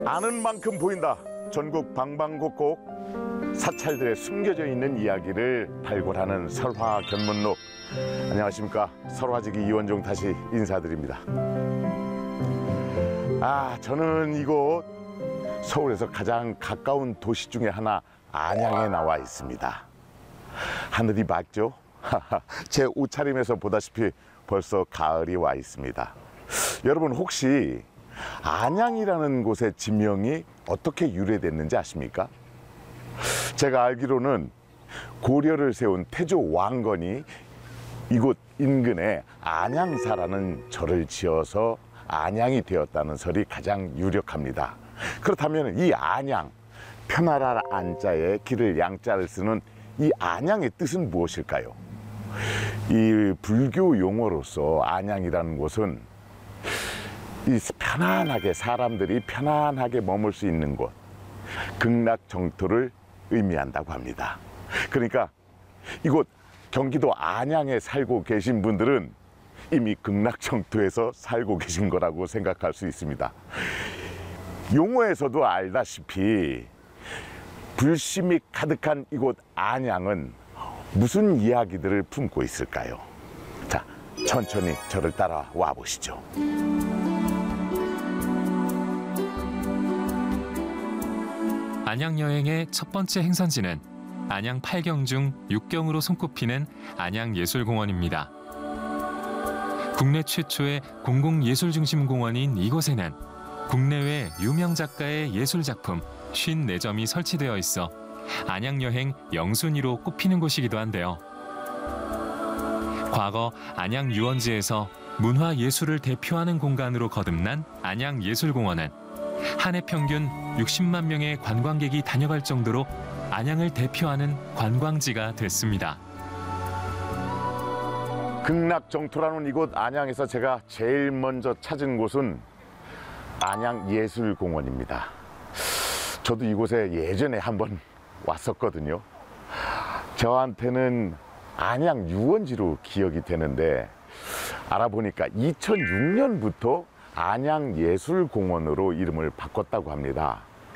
아는 만큼 보인다. 전국 방방곡곡 사찰들의 숨겨져 있는 이야기를 발굴하는 설화 견문록. 안녕하십니까. 설화지기 이원종 다시 인사드립니다. 저는 이곳 서울에서 가장 가까운 도시 중에 하나 안양에 나와 있습니다. 하늘이 맑죠? 제 옷차림에서 보다시피 벌써 가을이 와 있습니다. 여러분 혹시 안양이라는 곳의 지명이 어떻게 유래됐는지 아십니까? 제가 알기로는 고려를 세운 태조 왕건이 이곳 인근에 안양사라는 절을 지어서 안양이 되었다는 설이 가장 유력합니다. 그렇다면 이 안양, 편하라 안자에 길을 양자를 쓰는 이 안양의 뜻은 무엇일까요? 이 불교 용어로서 안양이라는 곳은 이 편안하게 사람들이 편안하게 머물 수 있는 곳, 극락정토를 의미한다고 합니다. 그러니까 이곳 경기도 안양에 살고 계신 분들은 이미 극락정토에서 살고 계신 거라고 생각할 수 있습니다. 용어에서도 알다시피 불심이 가득한 이곳 안양은 무슨 이야기들을 품고 있을까요? 자, 천천히 저를 따라와 보시죠. 안양 여행의 첫 번째 행선지는 안양 8경 중 6경으로 손꼽히는 안양예술공원입니다. 국내 최초의 공공예술중심공원인 이곳에는 국내외 유명 작가의 예술작품 54점이 설치되어 있어 안양여행 영순위로 꼽히는 곳이기도 한데요. 과거 안양 유원지에서 문화예술을 대표하는 공간으로 거듭난 안양예술공원은 한 해 평균 60만 명의 관광객이 다녀갈 정도로 안양을 대표하는 관광지가 됐습니다. 극락정토라는 이곳 안양에서 제가 제일 먼저 찾은 곳은 안양예술공원입니다. 저도 이곳에 예전에 한번 왔었거든요. 저한테는 안양 유원지로 기억이 되는데 알아보니까 2006년부터 안양예술공원으로 이름을 바꿨다고 합니다.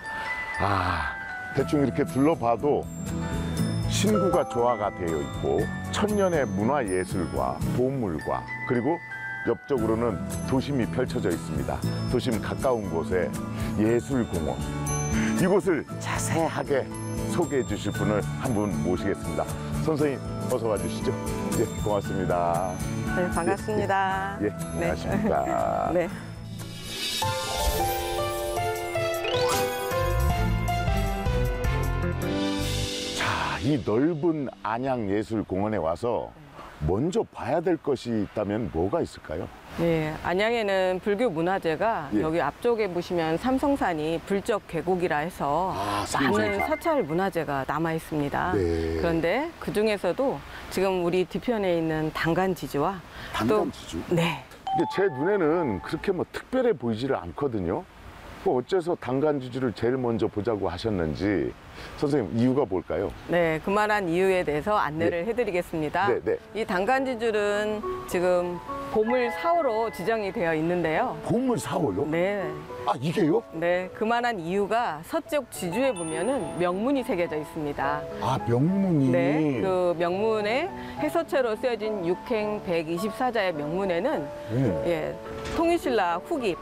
대충 이렇게 둘러봐도 신구가 조화가 되어 있고 천년의 문화예술과 보물과 그리고 옆쪽으로는 도심이 펼쳐져 있습니다. 도심 가까운 곳에 예술공원. 이곳을 자세하게 소개해 주실 분을 한 분 모시겠습니다. 선생님 어서 와주시죠. 예, 고맙습니다. 네, 반갑습니다. 예, 안녕하십니까. 네. 자, 이 넓은 안양예술공원에 와서 먼저 봐야 될 것이 있다면 뭐가 있을까요? 네, 안양에는 불교 문화재가 예. 여기 앞쪽에 보시면 삼성산이 불적 계곡이라 해서 삼성산. 많은 사찰 문화재가 남아 있습니다. 네. 그런데 그 중에서도 지금 우리 뒤편에 있는 단간지주와 단간지주? 네. 근데 제 눈에는 그렇게 뭐 특별해 보이지를 않거든요. 어째서 단간지주를 제일 먼저 보자고 하셨는지 선생님 이유가 뭘까요? 네, 그만한 이유에 대해서 안내를 해드리겠습니다. 네, 네. 이 단간지줄은 지금 보물 4호로 지정이 되어 있는데요. 보물 4호요? 네. 이게요? 네, 그만한 이유가 서쪽 지주에 보면은 명문이 새겨져 있습니다. 명문이. 네, 그 명문의 해서체로 쓰여진 육행 124자의 명문에는 예, 통일신라 후기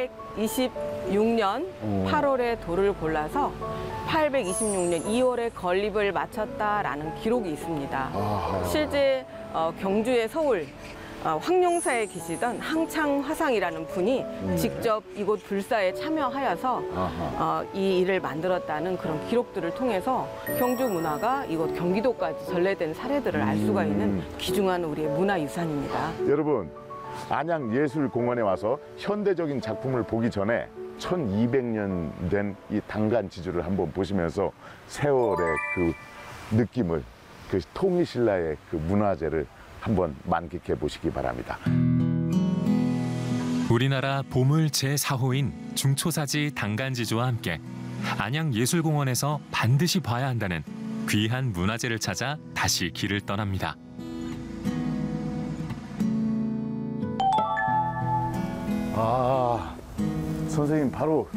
826년 8월에 돌을 골라서 826년 2월에 건립을 마쳤다라는 기록이 있습니다. 실제 경주의 서울 황룡사에 계시던 항창화상이라는 분이 직접 이곳 불사에 참여하여서 이 일을 만들었다는 그런 기록들을 통해서 경주 문화가 이곳 경기도까지 전래된 사례들을 알 수가 있는 귀중한 우리의 문화유산입니다. 여러분, 안양예술공원에 와서 현대적인 작품을 보기 전에 1200년 된 이 단간지주를 한번 보시면서 세월의 그 느낌을, 그 통일신라의 그 문화재를 한번 만끽해 보시기 바랍니다. 우리나라 보물 제4호인 중초사지 단간지주와 함께 안양예술공원에서 반드시 봐야 한다는 귀한 문화재를 찾아 다시 길을 떠납니다. 선생님 바로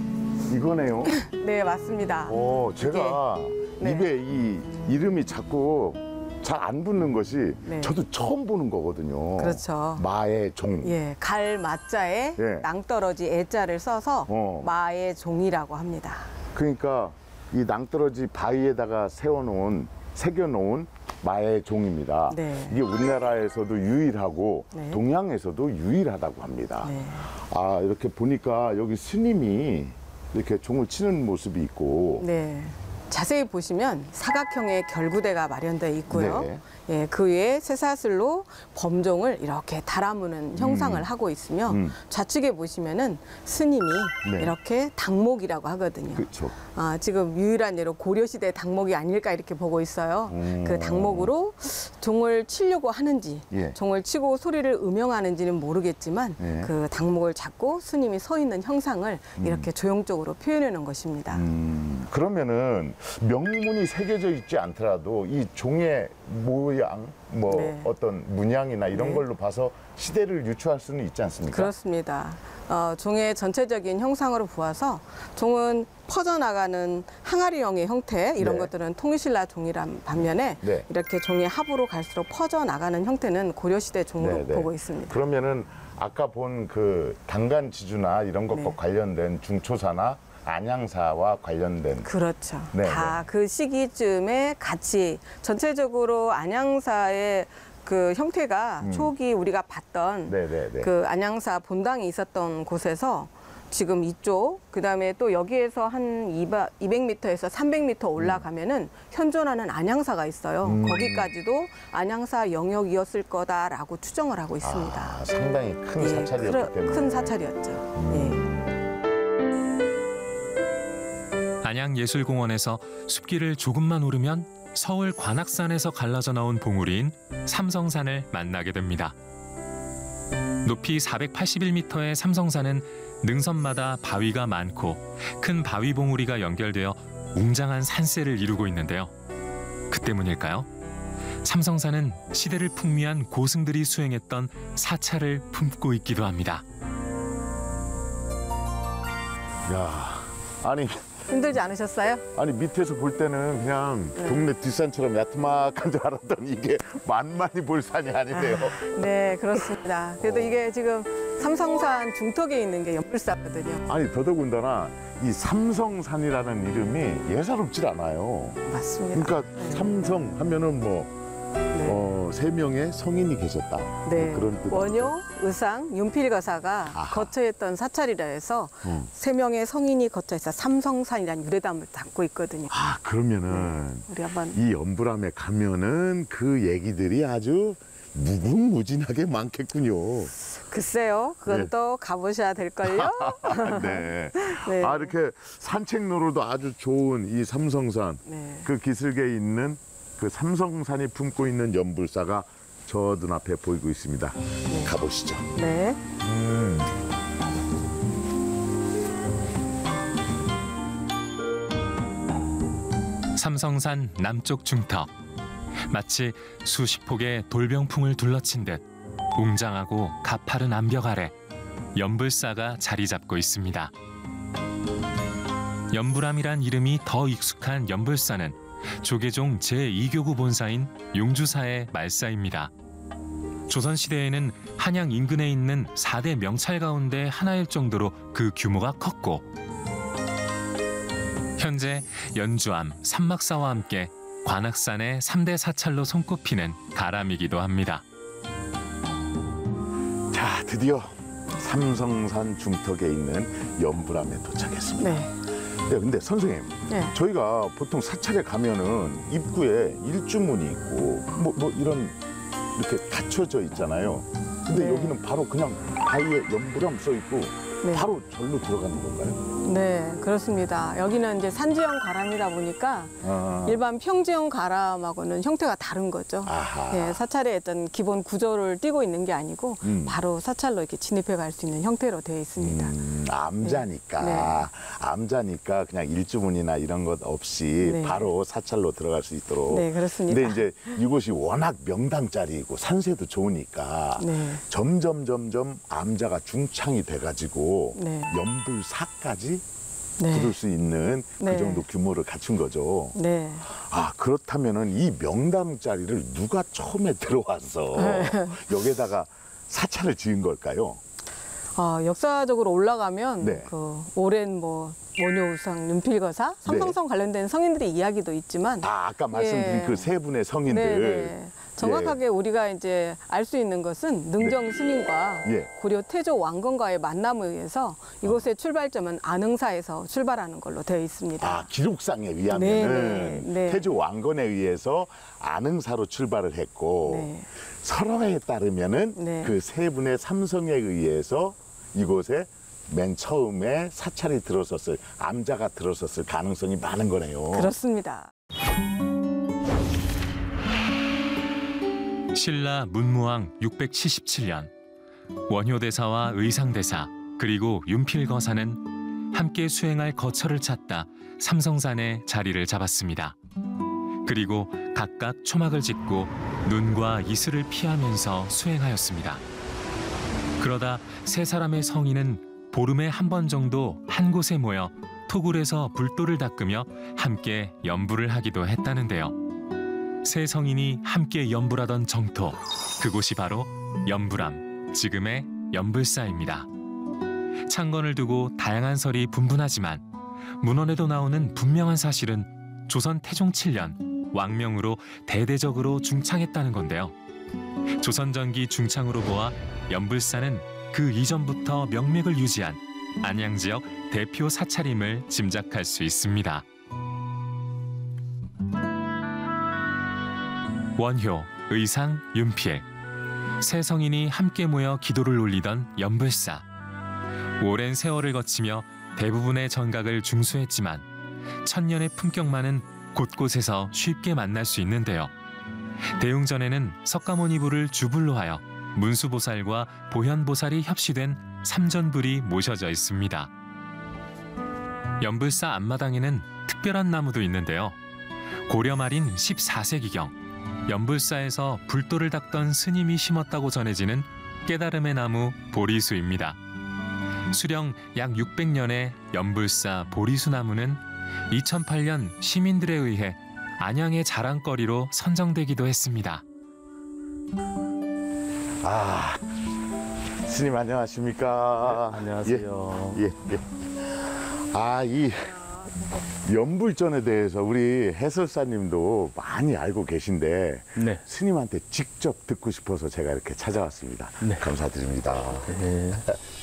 이거네요. 네, 맞습니다. 제가 네. 입에 이 이름이 자꾸 잘 안 붙는 것이 네. 저도 처음 보는 거거든요. 그렇죠. 마의 종. 예, 갈 마자에 예. 낭떠러지 애자를 써서 마의 종이라고 합니다. 그러니까 이 낭떠러지 바위에다가 새겨놓은 마의 종입니다. 네. 이게 우리나라에서도 유일하고 네. 동양에서도 유일하다고 합니다. 네. 이렇게 보니까 여기 스님이 이렇게 종을 치는 모습이 있고 네. 자세히 보시면 사각형의 결구대가 마련되어 있고요. 네. 예, 그 위에 쇠사슬로 범종을 이렇게 달아무는 형상을 하고 있으며 좌측에 보시면은 스님이 네. 이렇게 당목이라고 하거든요. 그렇죠. 지금 유일한 예로 고려시대 당목이 아닐까 이렇게 보고 있어요. 그 당목으로 종을 치려고 하는지 예. 종을 치고 소리를 음영하는지는 모르겠지만 예. 그 당목을 잡고 스님이 서 있는 형상을 이렇게 조형적으로 표현해 놓은 것입니다. 그러면은 명문이 새겨져 있지 않더라도 이 종의 모양, 네. 어떤 문양이나 이런 네. 걸로 봐서 시대를 유추할 수는 있지 않습니까? 그렇습니다. 종의 전체적인 형상으로 보아서 종은 퍼져나가는 항아리형의 형태 이런 네. 것들은 통일신라 종이란 반면에 네. 이렇게 종의 합으로 갈수록 퍼져나가는 형태는 고려시대 종으로 네, 네. 보고 있습니다. 그러면은 아까 본 그 당간지주나 이런 것과 네. 관련된 중초사나 안양사와 관련된 그렇죠. 네, 다 그 시기쯤에 같이 전체적으로 안양사의 그 형태가 초기 우리가 봤던 네네네. 그 안양사 본당이 있었던 곳에서 지금 이쪽 그다음에 또 여기에서 한 200m에서 300m 올라가면은 현존하는 안양사가 있어요. 거기까지도 안양사 영역이었을 거다라고 추정을 하고 있습니다. 상당히 큰 사찰이었기 때문에. 큰 사찰이었죠. 예. 안양예술공원에서 숲길을 조금만 오르면 서울 관악산에서 갈라져 나온 봉우리인 삼성산을 만나게 됩니다. 높이 481m의 삼성산은 능선마다 바위가 많고 큰 바위 봉우리가 연결되어 웅장한 산세를 이루고 있는데요. 그 때문일까요? 삼성산은 시대를 풍미한 고승들이 수행했던 사찰을 품고 있기도 합니다. 야, 아니 힘들지 않으셨어요? 밑에서 볼 때는 그냥 동네 뒷산처럼 야트막한 줄 알았더니 이게 만만히 볼 산이 아니네요. 네, 그렇습니다. 그래도 이게 지금 삼성산 중턱에 있는 게 연불사거든요. 아니 더더군다나 이 삼성산이라는 이름이 예사롭질 않아요. 맞습니다. 그러니까 삼성 하면은 세 명의 성인이 계셨다. 네, 그런 뜻. 원효, 의상, 윤필거사가 아하. 거처했던 사찰이라 해서 세 명의 성인이 거처해서 삼성산이라는 유래담을 담고 있거든요. 그러면은 우리 한번 이 연불암에 가면은 그 얘기들이 아주 무궁무진하게 많겠군요. 글쎄요, 그건 네. 또 가보셔야 될걸요. 네. 네. 이렇게 산책로로도 아주 좋은 이 삼성산. 네. 그 기슭에 있는 그 삼성산이 품고 있는 연불사가 저 눈앞에 보이고 있습니다. 가보시죠. 네. 삼성산 남쪽 중턱. 마치 수십 폭의 돌병풍을 둘러친 듯 웅장하고 가파른 암벽 아래 연불사가 자리 잡고 있습니다. 연불암이란 이름이 더 익숙한 연불사는 조계종 제2교구 본사인 용주사의 말사입니다. 조선시대에는 한양 인근에 있는 4대 명찰 가운데 하나일 정도로 그 규모가 컸고 현재 연주암, 삼막사와 함께 관악산의 3대 사찰로 손꼽히는 가람이기도 합니다. 자, 드디어 삼성산 중턱에 있는 연불암에 도착했습니다. 네. 네, 근데 선생님, 네. 저희가 보통 사찰에 가면은 입구에 일주문이 있고 이런 이렇게 닫혀져 있잖아요. 근데 네. 여기는 바로 그냥 바위에 연불암 써 있고 네. 바로 절로 들어가는 건가요? 네, 그렇습니다. 여기는 이제 산지형 가람이다 보니까 일반 평지형 가람하고는 형태가 다른 거죠. 아하. 예, 사찰의 어떤 기본 구조를 띠고 있는 게 아니고 바로 사찰로 이렇게 진입해 갈 수 있는 형태로 되어 있습니다. 암자니까 네. 암자니까 그냥 일주문이나 이런 것 없이 네. 바로 사찰로 들어갈 수 있도록. 네, 그렇습니다. 근데 이제 이곳이 워낙 명당짜리이고 산세도 좋으니까 네. 점점 암자가 중창이 돼가지고 네. 연불사까지 네. 부를 수 있는 네. 그 정도 규모를 갖춘 거죠. 네. 아, 그렇다면은 이 명당 자리를 누가 처음에 들어와서 여기에다가 사찰을 지은 걸까요? 역사적으로 올라가면 네. 그 오랜 뭐 원효우상, 윤필거사, 삼성성 관련된 성인들의 이야기도 있지만 아까 말씀드린 예. 그 세 분의 성인들. 네. 정확하게 우리가 이제 알 수 있는 것은 능정 스님과 예. 고려 태조 왕건과의 만남에 의해서 이곳의 출발점은 안흥사에서 출발하는 걸로 되어 있습니다. 아, 기록상에 의하면은 네, 네, 네. 태조 왕건에 의해서 안흥사로 출발을 했고 네. 설화에 따르면은 네. 그 세 분의 삼성에 의해서 이곳에 맨 처음에 사찰이 들어섰을, 암자가 들어섰을 가능성이 많은 거네요. 그렇습니다. 신라 문무왕 677년 원효대사와 의상대사 그리고 윤필거사는 함께 수행할 거처를 찾다 삼성산에 자리를 잡았습니다. 그리고 각각 초막을 짓고 눈과 이슬을 피하면서 수행하였습니다. 그러다 세 사람의 성인은 보름에 한 번 정도 한 곳에 모여 토굴에서 불도를 닦으며 함께 연불을 하기도 했다는데요. 세 성인이 함께 연불하던 정토, 그곳이 바로 연불암, 지금의 연불사입니다. 창건을 두고 다양한 설이 분분하지만 문헌에도 나오는 분명한 사실은 조선 태종 7년 왕명으로 대대적으로 중창했다는 건데요. 조선 전기 중창으로 보아 연불사는 그 이전부터 명맥을 유지한 안양 지역 대표 사찰임을 짐작할 수 있습니다. 원효, 의상, 윤필 세 성인이 함께 모여 기도를 올리던 연불사. 오랜 세월을 거치며 대부분의 전각을 중수했지만 천년의 품격만은 곳곳에서 쉽게 만날 수 있는데요. 대웅전에는 석가모니부를 주불로 하여 문수보살과 보현보살이 협시된 삼전불이 모셔져 있습니다. 연불사 앞마당에는 특별한 나무도 있는데요. 고려 말인 14세기경 연불사에서 불도를 닦던 스님이 심었다고 전해지는 깨달음의 나무 보리수입니다. 수령 약 600년의 연불사 보리수 나무는 2008년 시민들에 의해 안양의 자랑거리로 선정되기도 했습니다. 아, 스님 안녕하십니까? 네, 안녕하세요. 예, 예. 아, 이 연불전에 대해서 우리 해설사님도 많이 알고 계신데 네. 스님한테 직접 듣고 싶어서 제가 이렇게 찾아왔습니다. 네. 감사드립니다. 네.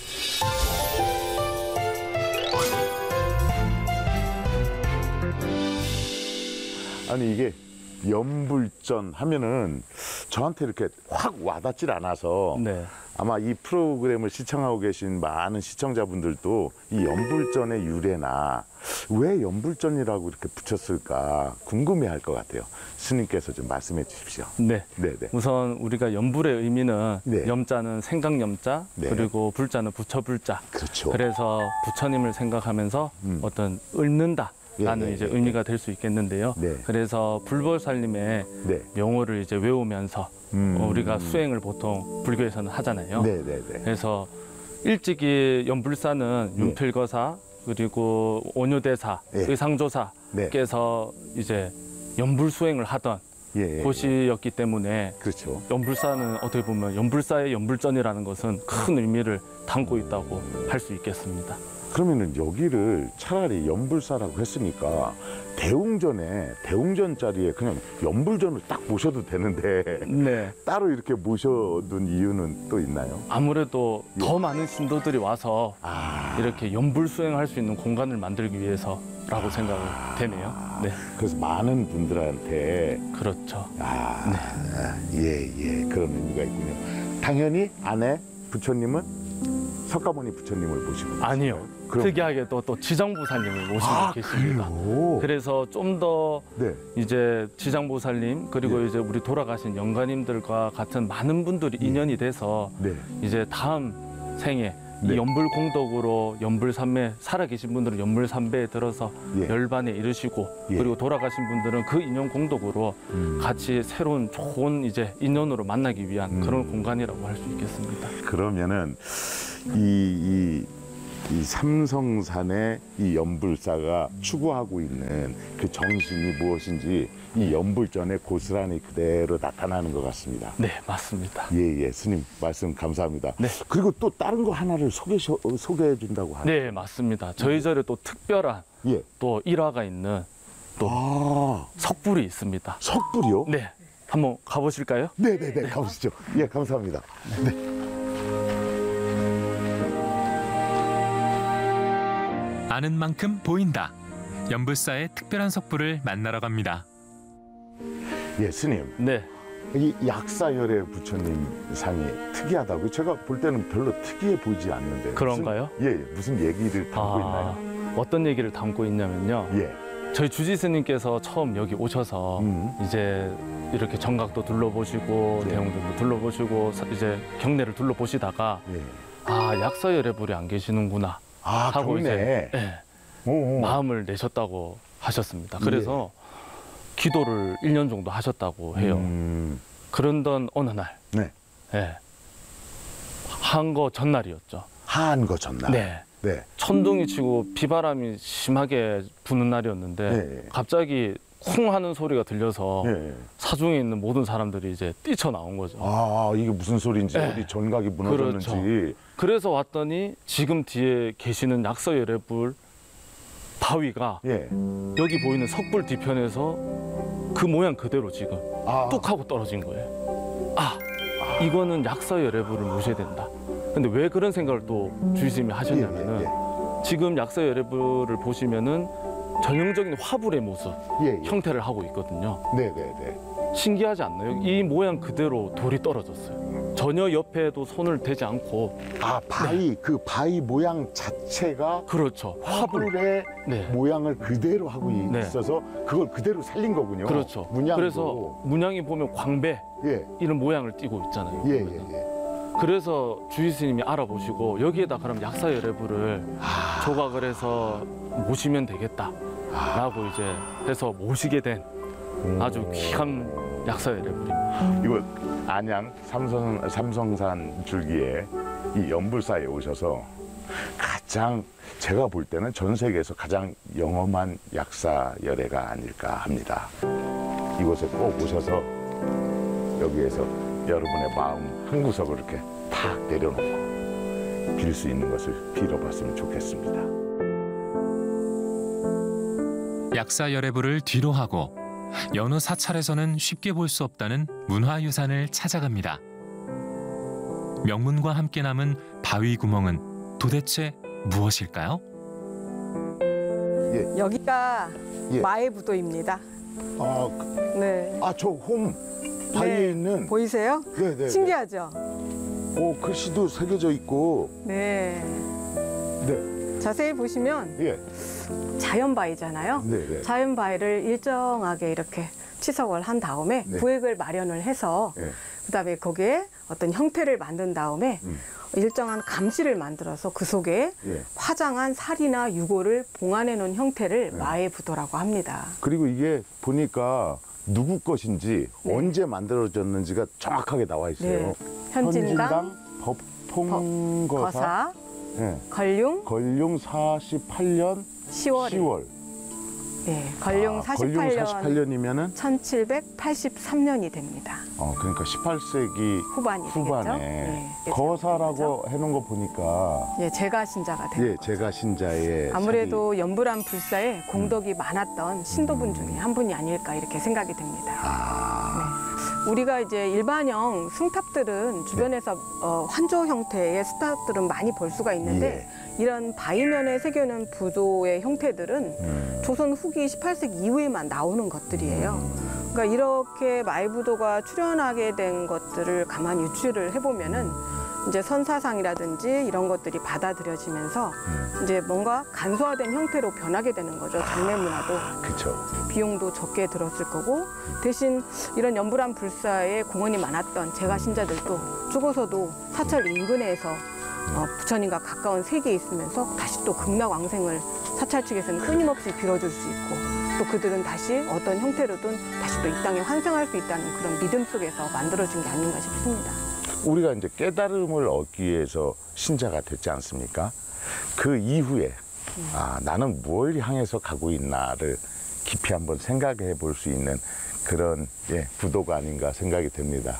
아니 이게 연불전 하면은 저한테 이렇게 확 와닿질 않아서 네. 아마 이 프로그램을 시청하고 계신 많은 시청자분들도 이 연불전의 유래나 왜 연불전이라고 이렇게 붙였을까 궁금해할 것 같아요. 스님께서 좀 말씀해 주십시오. 네. 네, 네. 우선 우리가 연불의 의미는 네. 염자는 생강염자, 네. 그리고 불자는 부처불자. 그렇죠. 그래서 부처님을 생각하면서 음. 어떤 읊는다. 라는 네, 네, 이제 네, 의미가 될 수 있겠는데요. 네. 그래서 불보살님의 네. 명호를 이제 외우면서 우리가 수행을 보통 불교에서는 하잖아요. 네, 네, 네. 그래서 일찍이 연불사는 네. 윤필거사 그리고 원효대사, 네. 의상조사께서 이제 연불 수행을 하던 예, 예. 곳이었기 때문에 그렇죠. 연불사는 어떻게 보면 연불사의 연불전이라는 것은 큰 의미를 담고 있다고 할 수 있겠습니다. 그러면은 여기를 차라리 연불사라고 했으니까 대웅전 자리에 그냥 연불전을 딱 모셔도 되는데 네. 따로 이렇게 모셔둔 이유는 또 있나요? 아무래도 예. 더 많은 신도들이 와서 아, 이렇게 연불 수행할 수 있는 공간을 만들기 위해서라고 생각이 되네요. 네, 그래서 많은 분들한테 그렇죠. 예, 그런 의미가 있군요. 당연히 아내 부처님은 석가모니 부처님을 모시고 아니요. 그럼- 특이하게도 또 지장보살님을 모시고 계십니다. 그래요? 그래서 좀 더 네. 이제 지장보살님 그리고 이제 우리 돌아가신 영가님들과 같은 많은 분들이 인연이 돼서 네. 이제 다음 생에 네. 이 연불 공덕으로 연불삼매 살아계신 분들은 연불삼배에 들어서 예. 열반에 이르시고 예. 그리고 돌아가신 분들은 그 인연 공덕으로 같이 새로운 좋은 이제 인연으로 만나기 위한 그런 공간이라고 할 수 있겠습니다. 그러면은 이 이 삼성산의 이 연불사가 추구하고 있는 그 정신이 무엇인지 이 연불전에 고스란히 그대로 나타나는 것 같습니다. 네, 맞습니다. 예, 스님 말씀 감사합니다. 네. 그리고 또 다른 거 하나를 소개해 준다고 하네요. 네, 맞습니다. 저희 절에 또 특별한 예. 또 일화가 있는 또 석불이 있습니다. 석불이요? 네, 한번 가보실까요? 네, 가보시죠. 예, 감사합니다. 아는 만큼 보인다. 연불사의 특별한 석불을 만나러 갑니다. 예, 스님. 네, 이 약사열애 부처님 상이 특이하다고 제가 볼 때는 별로 특이해 보이지 않는데 그런가요? 무슨 얘기를 담고 있나요? 어떤 얘기를 담고 있냐면요. 예. 저희 주지스님께서 처음 여기 오셔서 이제 이렇게 정각도 둘러보시고 예. 대웅들도 둘러보시고 이제 경내를 둘러보시다가 예. 아, 약사열애불이 안 계시는구나 하고 경내. 이제 마음을 내셨다고 하셨습니다. 그래서 기도를 1년 정도 하셨다고 해요. 그런던 어느 날, 네. 한거 전날이었죠. 한거 전날. 네. 네. 천둥이 치고 비바람이 심하게 부는 날이었는데 네. 갑자기 쿵 하는 소리가 들려서 네. 사중에 있는 모든 사람들이 이제 뛰쳐나온 거죠. 아, 이게 무슨 소리인지 네. 어디 전각이 무너졌는지. 그렇죠. 그래서 왔더니 지금 뒤에 계시는 약서열애불 바위가 예. 여기 보이는 석불 뒤편에서 그 모양 그대로 지금 뚝 하고 떨어진 거예요. 이거는 약서열애불을 모셔야 된다. 근데 왜 그런 생각을 또 주의스님이 하셨냐면은 지금 약서열애불을 보시면은 전형적인 화불의 모습 형태를 하고 있거든요. 네네네. 신기하지 않나요? 이 모양 그대로 돌이 떨어졌어요. 전혀 옆에도 손을 대지 않고. 바위, 그 바위 모양 자체가 그렇죠. 화불의 모양을 그대로 하고 있어서 그걸 그대로 살린 거군요. 그렇죠. 문양도. 그래서 문양이 보면 광배 이런 모양을 띠고 있잖아요. 그래서 주의스님이 알아보시고 여기에다 그럼 약사열애불을 조각을 해서 모시면 되겠다라고 이제 해서 모시게 된 아주 귀한 약사열애불입니다. 이거 안양 삼성산 줄기에 이 연불사에 오셔서 가장 제가 볼 때는 전 세계에서 가장 영험한 약사열애가 아닐까 합니다. 이곳에 꼭 오셔서 여기에서 여러분의 마음 한 구석을 이렇게 탁 내려놓고 빌 수 있는 것을 빌어봤으면 좋겠습니다. 약사열애불을 뒤로 하고 여느 사찰에서는 쉽게 볼 수 없다는 문화유산을 찾아갑니다. 명문과 함께 남은 바위 구멍은 도대체 무엇일까요? 여기가 예. 마애부도입니다. 네. 저 홈 바위에 있는 보이세요? 네네. 신기하죠? 글씨도 새겨져 있고. 네. 네. 자세히 보시면 자연바위잖아요. 네네. 자연바위를 일정하게 이렇게 치석을 한 다음에 부획을 마련을 해서 그다음에 거기에 어떤 형태를 만든 다음에 일정한 감시를 만들어서 그 속에 화장한 살이나 유골을 봉안해 놓은 형태를 마애부도라고 합니다. 그리고 이게 보니까 누구 것인지 언제 만들어졌는지가 정확하게 나와 있어요. 현진당, 법통거사, 걸륭 48년 10월. 걸륭 48년이면은 1783년이 됩니다. 그러니까 18세기 후반이 후반에 되겠죠? 거사라고 해놓은 거 보니까 제가 신자가 되는 거죠. 제가 신자의 아무래도 연불암 불사에 공덕이 많았던 신도분 중에 한 분이 아닐까 이렇게 생각이 됩니다. 우리가 이제 일반형 승탑들은 주변에서 환조 형태의 승탑들은 많이 볼 수가 있는데 이런 바위면에 새겨놓은 부도의 형태들은 조선 후기 18세기 이후에만 나오는 것들이에요. 그러니까 이렇게 마애부도가 출현하게 된 것들을 가만히 유추를 해보면은 이제 선사상이라든지 이런 것들이 받아들여지면서 이제 뭔가 간소화된 형태로 변하게 되는 거죠. 장례 문화도. 그렇죠. 비용도 적게 들었을 거고 대신 이런 연불암 불사에 공헌이 많았던 제가 신자들도 죽어서도 사찰 인근에서 부처님과 가까운 세계에 있으면서 다시 또 극락왕생을 사찰 측에서는 끊임없이 빌어줄 수 있고 또 그들은 다시 어떤 형태로든 다시 또 이 땅에 환생할 수 있다는 그런 믿음 속에서 만들어준 게 아닌가 싶습니다. 우리가 이제 깨달음을 얻기 위해서 신자가 됐지 않습니까? 그 이후에 나는 뭘 향해서 가고 있나를 깊이 한번 생각해 볼 수 있는 그런 부도가 아닌가 생각이 됩니다.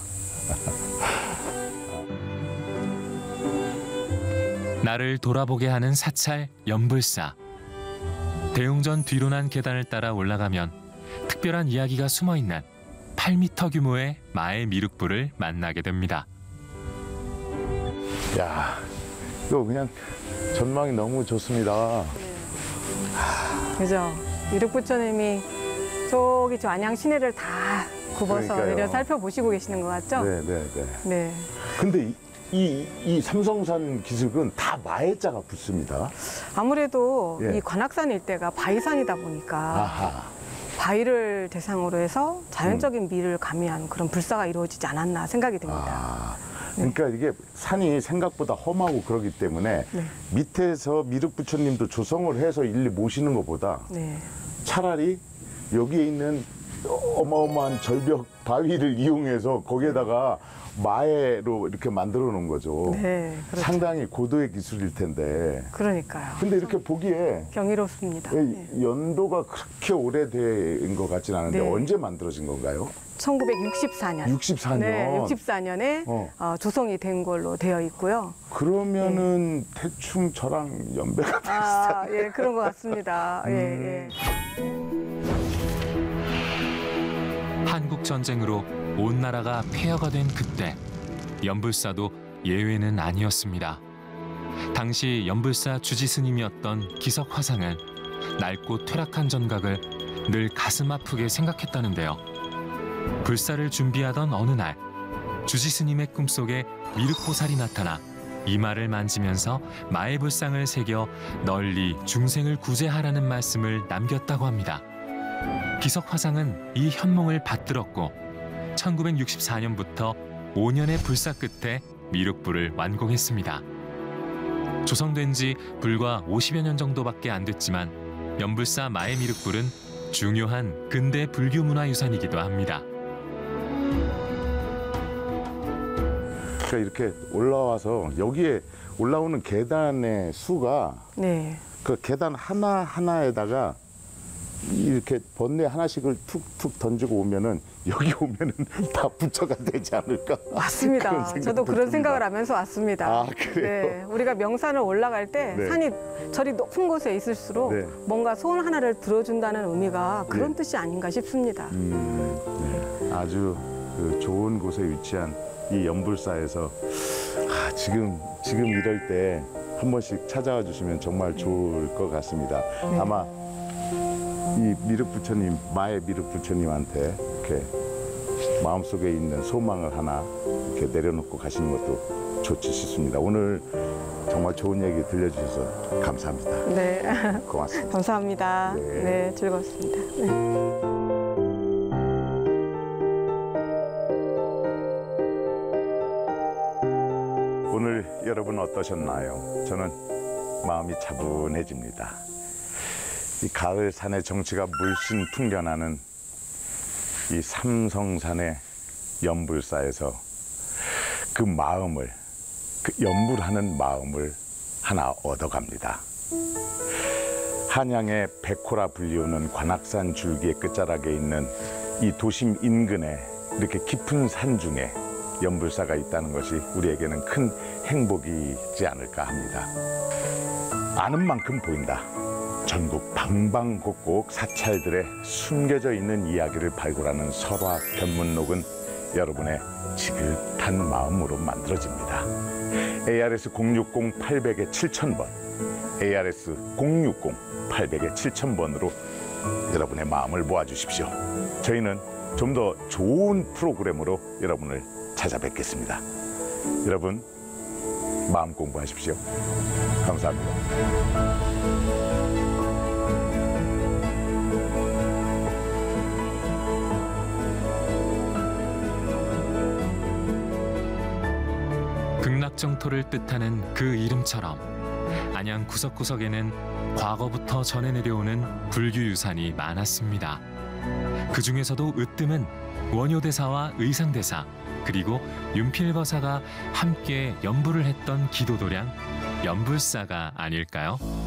나를 돌아보게 하는 사찰 연불사. 대웅전 뒤로 난 계단을 따라 올라가면 특별한 이야기가 숨어있는 8m 규모의 마의 미륵불을 만나게 됩니다. 야, 이거 그냥 전망이 너무 좋습니다. 그죠. 미륵부처님이 저기 저 안양 시내를 다 굽어서 그러니까요. 내려 살펴보시고 계시는 것 같죠? 네. 네. 근데 이 삼성산 기슭은 다 마해자가 붙습니다. 아무래도 예. 이 관악산 일대가 바위산이다 보니까 아하. 바위를 대상으로 해서 자연적인 미를 가미한 그런 불사가 이루어지지 않았나 생각이 듭니다. 그러니까 이게 산이 생각보다 험하고 그러기 때문에 네. 밑에서 미륵부처님도 조성을 해서 일일이 모시는 것보다 네. 차라리 여기에 있는 어마어마한 절벽 바위를 이용해서 거기에다가 마해로 이렇게 만들어 놓은 거죠. 네, 그렇죠. 상당히 고도의 기술일 텐데. 그러니까요. 근데 이렇게 보기에 경이롭습니다. 네. 연도가 그렇게 오래된 것 같진 않은데 네. 언제 만들어진 건가요? 1964년. 64년. 네, 64년에 조성이 된 걸로 되어 있고요. 그러면은 대충 저랑 연배가 아, 예, 그런 것 같습니다. 예. 한국 전쟁으로 온 나라가 폐허가 된 그때 연불사도 예외는 아니었습니다. 당시 연불사 주지스님이었던 기석 화상은 낡고 퇴락한 전각을 늘 가슴 아프게 생각했다는데요. 불사를 준비하던 어느 날 주지스님의 꿈속에 미륵보살이 나타나 이마를 만지면서 마의 불상을 새겨 널리 중생을 구제하라는 말씀을 남겼다고 합니다. 기석 화상은 이 현몽을 받들었고 1964년부터 5년의 불사 끝에 미륵불을 완공했습니다. 조성된 지 불과 50여 년 정도밖에 안 됐지만 연불사 마의 미륵불은 중요한 근대 불교 문화유산이기도 합니다. 그러니까 이렇게 올라와서 여기에 올라오는 계단의 수가 네. 그 계단 하나하나에다가 이렇게 번뇌 하나씩을 툭툭 던지고 오면은 여기 오면은 다 부처가 되지 않을까? 맞습니다. 그런 생각도 저도 그런 듭니다. 생각을 하면서 왔습니다. 아, 그래요? 네, 우리가 명산을 올라갈 때 네. 산이 저리 높은 곳에 있을수록 네. 뭔가 소원 하나를 들어준다는 의미가 그런 네. 뜻이 아닌가 싶습니다. 네. 아주 그 좋은 곳에 위치한 이 연불사에서 지금 이럴 때 한 번씩 찾아와 주시면 정말 좋을 것 같습니다. 네. 아마 이 미륵부처님, 마의 미륵부처님한테 이렇게 마음속에 있는 소망을 하나 이렇게 내려놓고 가시는 것도 좋지 싶습니다. 오늘 정말 좋은 얘기 들려주셔서 감사합니다. 네, 고맙습니다. 감사합니다. 네. 네, 즐거웠습니다. 네. 오늘 여러분 어떠셨나요? 저는 마음이 차분해집니다. 이 가을 산의 정취가 물씬 풍겨나는 이 삼성산의 연불사에서 그 마음을, 그 연불하는 마음을 하나 얻어갑니다. 한양의 백호라 불리우는 관악산 줄기의 끝자락에 있는 이 도심 인근에 이렇게 깊은 산 중에 연불사가 있다는 것이 우리에게는 큰 행복이지 않을까 합니다. 아는 만큼 보인다. 전국 방방곡곡 사찰들의 숨겨져 있는 이야기를 발굴하는 설화 견문록은 여러분의 지긋한 마음으로 만들어집니다. ARS 060-800에 7000번, ARS 060-800에 7000번으로 여러분의 마음을 모아주십시오. 저희는 좀 더 좋은 프로그램으로 여러분을 찾아뵙겠습니다. 여러분, 마음 공부하십시오. 감사합니다. 극락정토를 뜻하는 그 이름처럼 안양 구석구석에는 과거부터 전해 내려오는 불교 유산이 많았습니다. 그 중에서도 으뜸은 원효대사와 의상대사 그리고 윤필거사가 함께 연부를 했던 기도도량 연불사가 아닐까요?